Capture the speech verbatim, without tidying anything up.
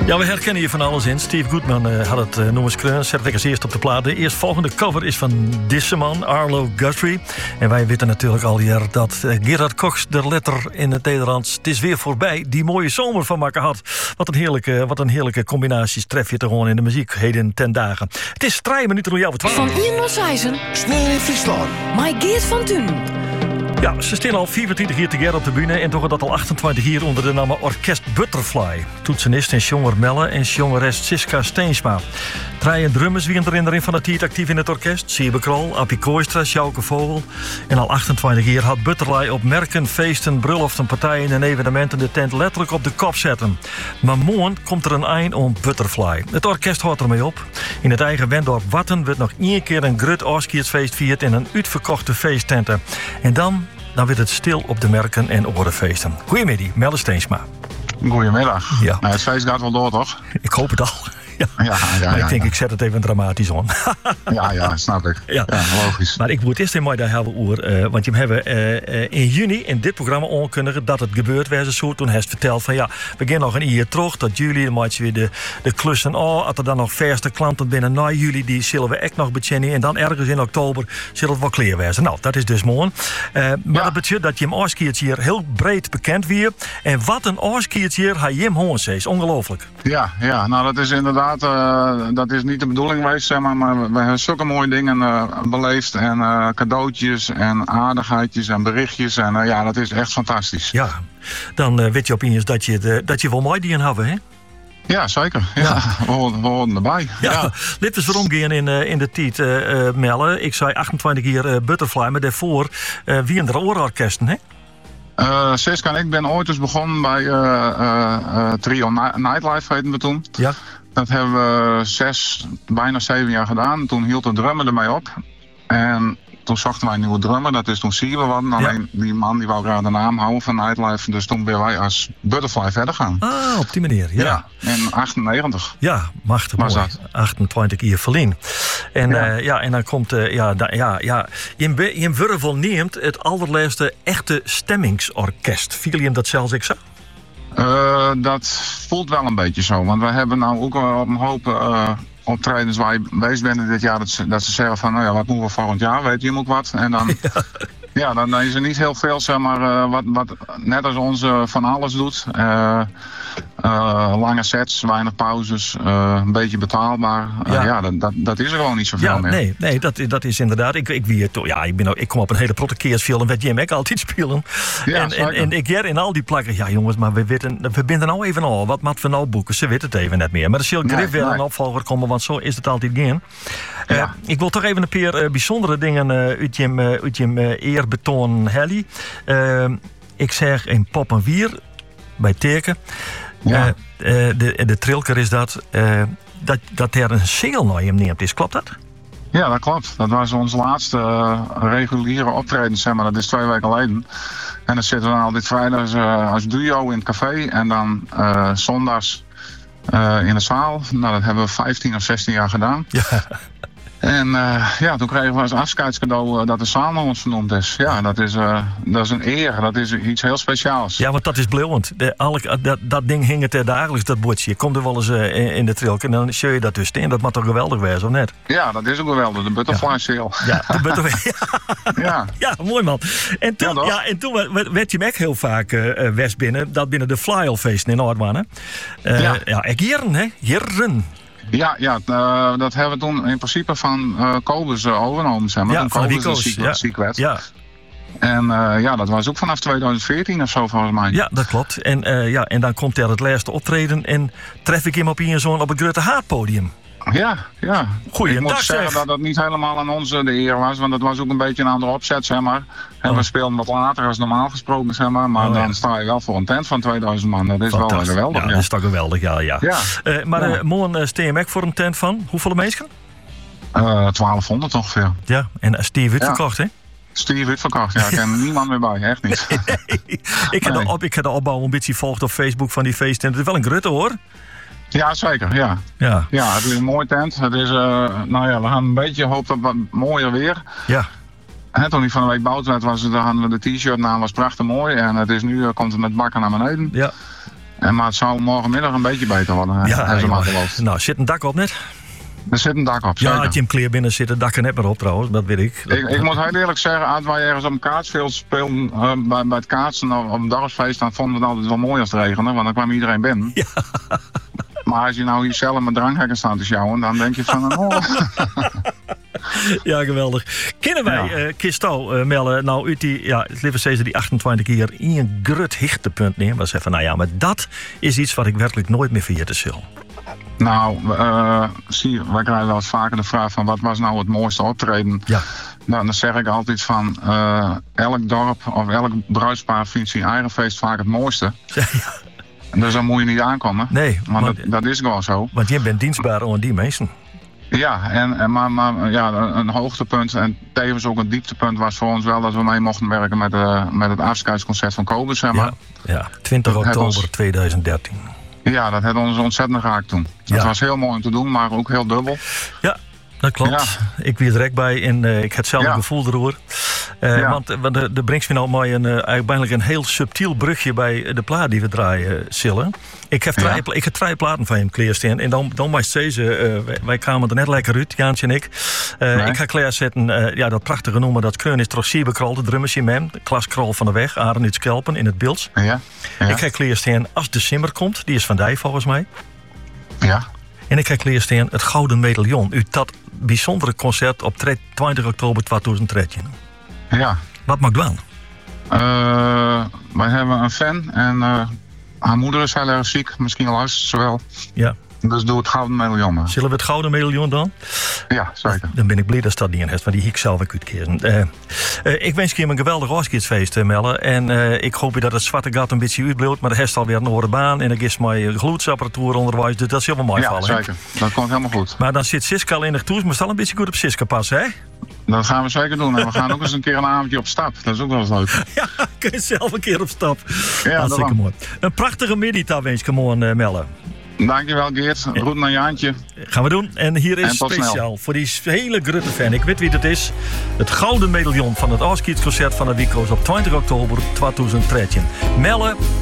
Ja, we herkennen je van alles in. Steve Goodman uh, had het uh, noem eens kreun. Zet ik als eerst op de plaat. De eerstvolgende cover is van deze man, Arlo Guthrie. En wij weten natuurlijk al hier dat uh, Gerard Cox de letter in het Nederlands. Het is weer voorbij. Die mooie zomer van maken had. Wat een heerlijke, wat een heerlijke combinaties tref je te gewoon in de muziek. Heden ten dagen. Het is drie minuten door jou. Van hier naar Seizen. Snel in Friesland. My Geert van Thun. Ja, ze staan al vierentwintig jaar together op de bühne en toch dat al achtentwintig jaar onder de naam Orkest Butterfly. Toetsenist en jonger Melle en jongeres Siska Steensma. Drie drummers wie erin van de tijd actief in het orkest. Siebe Krol, Appie Kooistra, Sjouke Vogel. En al achtentwintig jaar had Butterfly op merken, feesten, bruloften, partijen en evenementen de tent letterlijk op de kop zetten. Maar morgen komt er een eind om Butterfly. Het orkest houdt ermee op. In het eigen Wendorp Watten wordt nog één keer een grut Oskiersfeest vierd in een uitverkochte feesttenten. En dan... Dan wordt het stil op de merken en orenfeesten. Goedemiddag, Melle Steensma. Goedemiddag. Ja. Nou, het feest gaat wel door, toch? Ik hoop het al. Ja. Ja, ja, ja, maar ik denk, ja. ik zet het even dramatisch aan. Ja, ja, snap ik. Ja. Ja, logisch. Maar ik moet eerst in mij daar hebben over, uh, want je hebben uh, in juni in dit programma aankondigen dat het gebeurt werd zo. Toen heeft verteld van ja, we gaan nog een jaar terug tot juli, dan maak je weer de, de klussen aan. Als er dan nog verste klanten binnen na juli, die zullen we echt nog bekennen. En dan ergens in oktober zullen het wel klaar wezen. Nou, dat is dus mooi. Uh, maar Ja. dat betekent dat je hem Oskiertje hier heel breed bekend weer. En wat een Oskiertje hier hij Jim Hoorns is. Ongelooflijk. Ja, ja, nou dat is inderdaad, uh, dat is niet de bedoeling geweest, zeg maar, maar we, we hebben zulke mooie dingen uh, beleefd en uh, cadeautjes en aardigheidjes en berichtjes en uh, ja, dat is echt fantastisch. Ja, dan uh, weet je opeens dat je, de, dat je wel mooi die hebben, hè? Ja, zeker. Ja, ja. We, horen, we horen erbij. Ja, Ja. dit is waarom gaan in, uh, in de tijd uh, uh, Melle. Ik zei achtentwintig jaar uh, Butterfly, maar daarvoor uh, wie in de oororkesten, hè? Uh, Siska en ik ben ooit eens begonnen bij uh, uh, uh, Trio Ni- Nightlife, heten we toen. Ja. Dat hebben we zes, bijna zeven jaar gedaan. Toen hield de drummer ermee op. En toen zochten wij een nieuwe drummer. Dat is toen Siebe worden. Alleen die man die wou graag de naam houden van Nightlife. Dus toen ben wij als Butterfly verder gaan. Ah, op die manier, ja. Ja, in achtennegentig. Ja, machtig Was mooi. dat? achtentwintig jaar verlien. En ja. Ja. Uh, ja, en dan komt, uh, ja, da, ja, ja. Je, be- je Wurvel neemt het allerlaatste echte stemmingsorkest. Viel je hem dat zelfs ik zo? Uh, dat voelt wel een beetje zo. Want we hebben nou ook wel op een hoop uh, optredens waar je bezig bent dit jaar. Dat ze, dat ze zeggen van, nou ja, wat moeten we volgend jaar? Weet je ook wat? En dan... Ja. Ja, dan is er niet heel veel, zeg maar, uh, wat, wat net als onze van alles doet. Uh, uh, lange sets, weinig pauzes, uh, een beetje betaalbaar. Uh, Ja. ja, dat, dat, dat is er gewoon niet zoveel Ja, meer. nee, nee dat, dat is inderdaad. Ik, ik, wie, ja, ik, ben, ook- ik kom op een hele protesteersfilm met Jim ik altijd spelen. Ja, en, en, zeker. en ik ger in al die plakken. Ja, jongens, maar we, weten, we binden nou even al. Wat moeten we nou boeken? Ze weten het even net meer. Maar er zal Nee, grif weer nee. een opvolger komen, want zo is het altijd geen. Uh, Ja. ik wil toch even een paar uh, bijzondere dingen uh, uit je, uh, uit je uh, eerbetoon, Helly. Uh, ik zeg in Pop en Wier bij Teken. Ja. Uh, uh, de, de trilker is dat, uh, dat, dat er een sale naar hem neemt is. Klopt dat? Ja, dat klopt. Dat was onze laatste uh, reguliere optreden, zeg maar. Dat is twee weken geleden. En dan zitten we dan altijd vrijdags uh, als duo in het café. En dan uh, zondags uh, in de zaal. Nou, dat hebben we vijftien of zestien jaar gedaan. Ja. En uh, ja, toen kregen we als afscheidscadeau uh, dat de zaal naar ons vernoemd is. Ja, dat is, uh, dat is een eer. Dat is iets heel speciaals. Ja, want dat is blauwend. De, alle, dat, dat ding hing het er dagelijks, dat bordje. Je komt er wel eens uh, in, in de trilk en dan zie je dat dus in. Dat moet toch geweldig wezen, of net? Ja, dat is ook geweldig. De Butterfly Sale. Ja, de butterfly. Ja. Ja, mooi man. En toen, Ja, toch? ja, en toen werd- werd je hem echt heel vaak uh, west binnen. Dat binnen de Fly-All-feesten in Noordman, hè? Uh, ja. Ja. echt jaren, hè? Jaren. Ja, ja uh, dat hebben we toen in principe van uh, Kobus uh, overgenomen. Zeg maar. Ja, toen van Kobus Rico's, ziek, ja. ziek werd. Ja, En uh, ja, dat was ook vanaf twintig veertien of zo volgens mij. ja, dat klopt. En, uh, ja, en dan komt er het laatste optreden en tref ik hem op een zo'n op een grote haardpodium. Ja, ja. Goeiedag, Ik moet zeggen zeg. dat dat niet helemaal aan ons uh, de eer was, want het was ook een beetje een andere opzet, zeg maar. En Oh. we speelden wat later als normaal gesproken, zeg maar. Maar Oh, ja. dan sta je wel voor een tent van tweeduizend man. Dat is wel Fantastisch. geweldig. Ja, Ja, dat is toch geweldig, ja. ja. ja. Uh, maar Ja. uh, morgen uh, steen je voor een tent van hoeveel mensen? Uh, twaalfhonderd ongeveer. Ja, en uh, Steve Ja. uitverkocht, hè? Steve uitverkocht, ja. Ik ken er niemand meer bij, echt niet. ik, heb Nee. de op, ik heb de opbouw een beetje volgd op Facebook van die feesten. Het is wel een grutte, hoor. Ja, zeker, ja. Ja, Ja, het is een mooi tent. Het is, uh, nou ja, we gaan een beetje hopen op wat mooier weer. ja. Hè, toen die van de week bouwd werd, was het, dan hadden we de t-shirt aan, was prachtig mooi. En het is nu, uh, komt het met bakken naar beneden. ja. En, maar het zou morgenmiddag een beetje beter worden. Ja, hebben ze maar ja. geloofd. Nou, zit een dak op net? Er zit een dak op, Ja, zeker. Jim Clear binnen zit het dak er net maar op trouwens, dat weet ik. Ik, ik moet heel eerlijk zeggen, als wij ergens op een kaatsveld speelden, uh, bij, bij het kaatsen op, op een dorpsfeest, dan vonden we het altijd wel mooi als het regende, want dan kwam iedereen binnen. Ja. Maar als je nou hier zelf met drankhekken staat te sjouwen, dan denk je van, oh. Ja, geweldig. Kennen wij, Ja. uh, Kisto, uh, Melle, nou uit die, ja, het liever steeds die achtentwintig keer in een grut hichtepunt nemen. We zeggen van, nou ja, maar dat is iets wat ik werkelijk nooit meer vergeten zal. Nou, uh, zie, wij krijgen wel eens vaker de vraag van, wat was nou het mooiste optreden? Ja. Nou, dan zeg ik altijd van, uh, elk dorp of elk bruidspaar vindt zijn eigen feest vaak het mooiste. Ja. Dus dan moet je niet aankomen. Nee, Maar want, dat, dat is gewoon zo. want je bent dienstbaar onder die mensen. Ja, en, en maar, maar ja, een hoogtepunt en tevens ook een dieptepunt was voor ons wel dat we mee mochten werken met, uh, met het afscheidsconcert van Kobus, zeg maar. Ja, ja. twintig oktober tweeduizend dertien. Ja, dat heeft ons ontzettend geraakt toen. Dat Ja. was heel mooi om te doen, maar ook heel dubbel. Ja, dat klopt. Ik wie er direct bij en uh, ik heb hetzelfde Ja. gevoel erover. Uh, Ja. Want uh, de, de brengt me nou maar een, uh, eigenlijk bijna een heel subtiel brugje bij de plaat die we draaien, Sille. Ik heb drie, Ja. ik heb drie platen van hem klaarstaan. En dan, dan maar steeds, uh, wij, wij kwamen er net lekker uit, Jaantje en ik. Uh, Nee. Ik ga klaarzetten, uh, ja, dat prachtige nummer, dat Kreun is toch Siebekrol, de drummers in hem. Klas Krol van de Weg, Aren uit Skelpen in het beeld. Ja, ja, Ik ga klaarstaan Als de Simmer komt, die is van Dij volgens mij. ja. En ik ga klaarstaan Het Gouden Medaillon. Uit dat bijzondere concert op twintig oktober tweeduizend dertien. ja. Wat mag dan? Uh, wij hebben een fan en uh, haar moeder is heel erg ziek. Misschien luistert ze wel. Ja. Dus doe het gouden medaillon maar. Zullen we Het Gouden Medaillon dan? Ja, zeker. Dan ben ik blij dat dat niet in heeft, want die ik zelf ook uitkeren. Uh, uh, ik wens je een geweldig Oskiedsfeest, uh, Melle. En uh, ik hoop dat het zwarte gat een beetje uitbloedt. Maar de rest alweer een andere baan. En dan is mijn gloedsapparatuur onderwijs. Dus dat is helemaal mooi Ja, vallen. hè? zeker. Dat komt helemaal goed. Maar dan zit Siska al in de toes. Maar zal een beetje goed op Siska passen, hè? Dat gaan we zeker doen. En we gaan ook eens een keer een avondje op stap. Dat is ook wel eens leuk. Ja, kun je zelf een keer op stap. Ja, Hartstikke daarom. mooi. Een prachtige middag wens ik hem aan, uh, Melle. Dankjewel Geert. Groet naar Jaantje. Gaan we doen. En hier is En tot speciaal snel. voor die hele grote fan. Ik weet wie het is. Het gouden medaillon van het Oskiedsconcert van de Wico's op twintig oktober tweeduizend dertien. Melle,